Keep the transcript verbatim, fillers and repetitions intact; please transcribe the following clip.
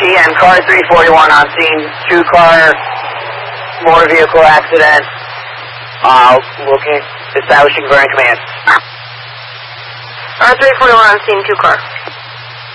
T and car three forty-one on scene, two car motor vehicle accident, uh, looking, establishing burn command. Car three forty-one on scene, two car.